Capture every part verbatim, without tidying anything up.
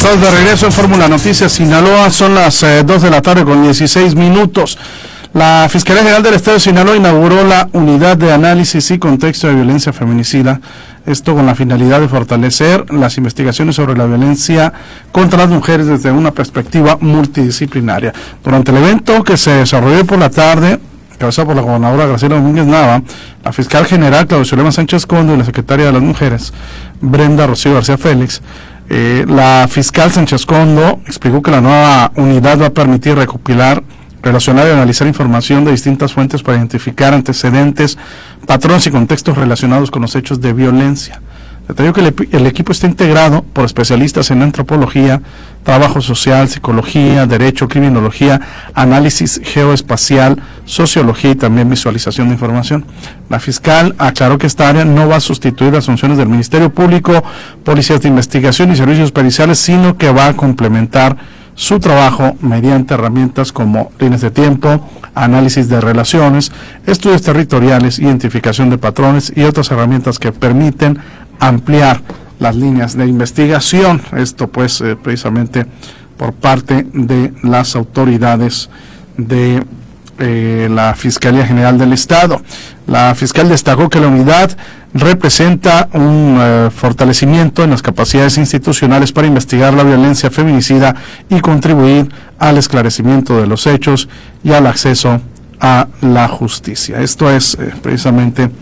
Estamos de regreso en Fórmula Noticias Sinaloa, son las eh, dos de la tarde con dieciséis minutos. La Fiscalía General del Estado de Sinaloa inauguró la Unidad de Análisis y Contexto de Violencia Feminicida, esto con la finalidad de fortalecer las investigaciones sobre la violencia contra las mujeres desde una perspectiva multidisciplinaria. Durante el evento que se desarrolló por la tarde, encabezado por la gobernadora Graciela Domínguez Nava, la fiscal general Claudia Zulema Sánchez Condo y la secretaria de las Mujeres, Brenda Rocío García Félix, Eh, la fiscal Sánchez Condo explicó que la nueva unidad va a permitir recopilar, relacionar y analizar información de distintas fuentes para identificar antecedentes, patrones y contextos relacionados con los hechos de violencia. Detalló que el, el equipo está integrado por especialistas en antropología, trabajo social, psicología, derecho, criminología, análisis geoespacial, sociología y también visualización de información. La fiscal aclaró que esta área no va a sustituir las funciones del Ministerio Público, policías de investigación y servicios periciales, sino que va a complementar su trabajo mediante herramientas como líneas de tiempo, análisis de relaciones, estudios territoriales, identificación de patrones y otras herramientas que permiten ampliar las líneas de investigación. Esto pues eh, precisamente por parte de las autoridades de eh, la Fiscalía General del Estado. La fiscal destacó que la unidad representa un eh, fortalecimiento en las capacidades institucionales para investigar la violencia feminicida y contribuir al esclarecimiento de los hechos y al acceso a la justicia. Esto es eh, precisamente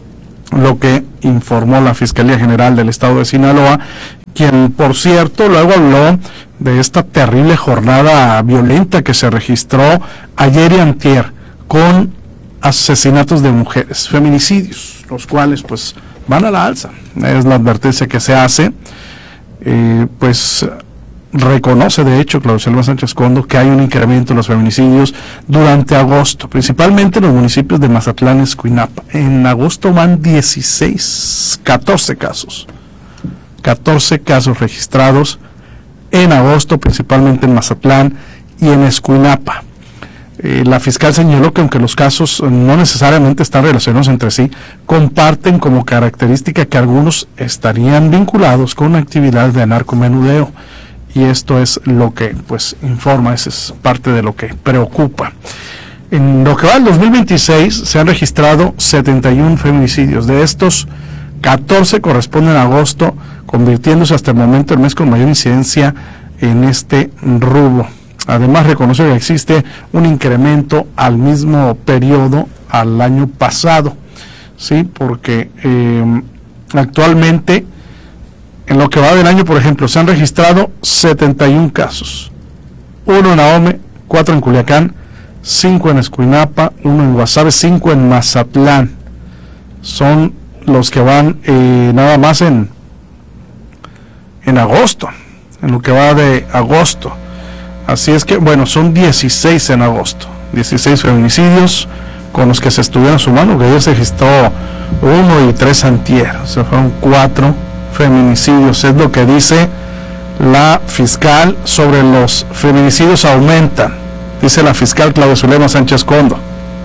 lo que informó la Fiscalía General del Estado de Sinaloa, quien, por cierto, luego habló de esta terrible jornada violenta que se registró ayer y antier con asesinatos de mujeres, feminicidios, los cuales pues van a la alza. Es la advertencia que se hace. Eh, pues reconoce de hecho Claudia Zulema Sánchez Condo que hay un incremento en los feminicidios durante agosto, principalmente en los municipios de Mazatlán y Escuinapa. En agosto van dieciséis, catorce casos, catorce casos registrados en agosto, principalmente en Mazatlán y en Escuinapa. Eh, la fiscal señaló que aunque los casos no necesariamente están relacionados entre sí, comparten como característica que algunos estarían vinculados con actividades de narcomenudeo. Y esto es lo que pues informa, esa es parte de lo que preocupa. En lo que va del dos mil veintiséis se han registrado setenta y uno feminicidios. De estos, catorce corresponden a agosto, convirtiéndose hasta el momento el mes con mayor incidencia en este rubro. Además, reconoce que existe un incremento al mismo periodo al año pasado, sí, porque eh, actualmente, en lo que va del año, por ejemplo, se han registrado setenta y uno casos, uno en Ahome, cuatro en Culiacán, cinco en Escuinapa, uno en Guasave, cinco en Mazatlán. Son los que van eh, nada más en, en agosto, en lo que va de agosto. Así es que, bueno, son dieciséis en agosto, dieciséis feminicidios con los que se estuvieron sumando, que ayer se registró uno y tres antier, o sea, fueron cuatro feminicidios, es lo que dice la fiscal. Sobre los feminicidios aumentan, dice la fiscal Claudia Zulema Sánchez Condo.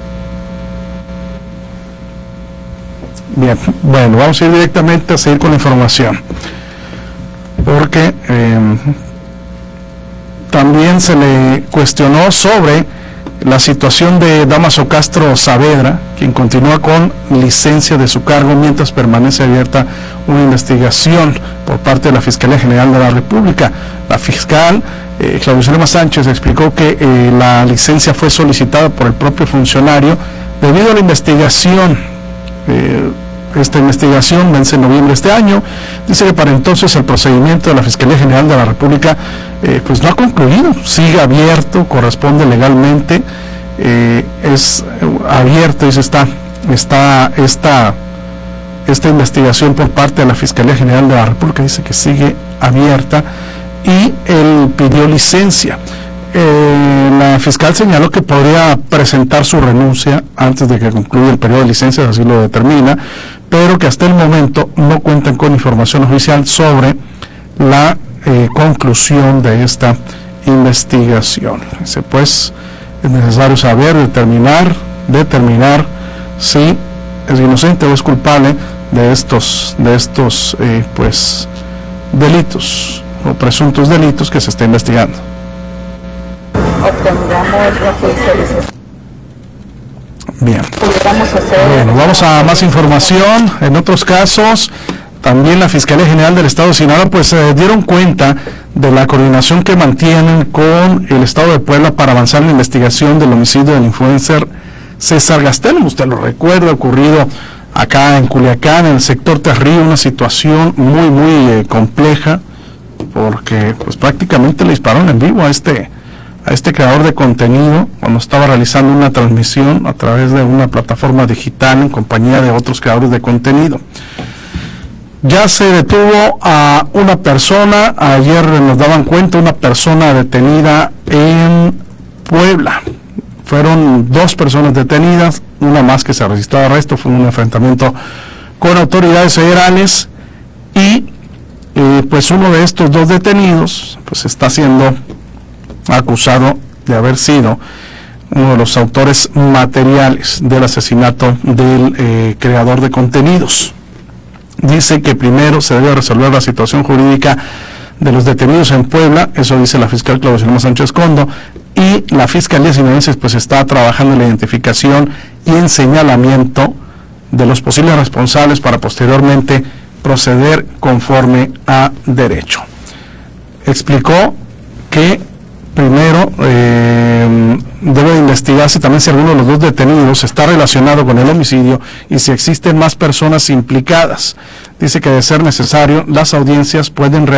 Bien, bueno, vamos a ir directamente a seguir con la información, porque eh, también se le cuestionó sobre la situación de Dámaso Castro Saavedra, quien continúa con licencia de su cargo mientras permanece abierta una investigación por parte de la Fiscalía General de la República. La fiscal eh, Claudia Zulema Sánchez explicó que eh, la licencia fue solicitada por el propio funcionario debido a la investigación. Eh, Esta investigación vence en noviembre de este año. Dice que para entonces el procedimiento de la Fiscalía General de la República eh, pues no ha concluido, sigue abierto, corresponde legalmente, eh, es abierto, dice, está, está esta, esta investigación por parte de la Fiscalía General de la República, dice que sigue abierta y él pidió licencia. Eh, la fiscal señaló que podría presentar su renuncia antes de que concluya el periodo de licencias, así lo determina, pero que hasta el momento no cuentan con información oficial sobre la eh, conclusión de esta investigación. Dice, pues es necesario saber, determinar, determinar si es inocente o es culpable de estos, de estos eh, pues delitos o presuntos delitos que se está investigando. Obtengamos la judicialización. Bien. Pudiéramos hacer... Bueno, vamos a más información. En otros casos, también la Fiscalía General del Estado de Sinaloa pues eh, dieron cuenta de la coordinación que mantienen con el Estado de Puebla para avanzar en la investigación del homicidio del influencer César Gastelum. Usted lo recuerda, ocurrido acá en Culiacán, en el sector Terrío, una situación muy, muy eh, compleja, porque pues prácticamente le dispararon en vivo a este, a este creador de contenido cuando estaba realizando una transmisión a través de una plataforma digital en compañía de otros creadores de contenido. Ya se detuvo a una persona, ayer nos daban cuenta, una persona detenida en Puebla. Fueron dos personas detenidas, una más que se registró de arresto, fue un enfrentamiento con autoridades federales y eh, pues uno de estos dos detenidos pues está siendo acusado de haber sido uno de los autores materiales del asesinato del eh, creador de contenidos. Dice que primero se debe resolver la situación jurídica de los detenidos en Puebla, eso dice la fiscal Claudia Selma Sánchez Condo, y la Fiscalía Sinaloense pues está trabajando en la identificación y en señalamiento de los posibles responsables para posteriormente proceder conforme a derecho. Explicó que primero eh, debe investigarse también si alguno de los dos detenidos está relacionado con el homicidio y si existen más personas implicadas. Dice que de ser necesario, las audiencias pueden realizar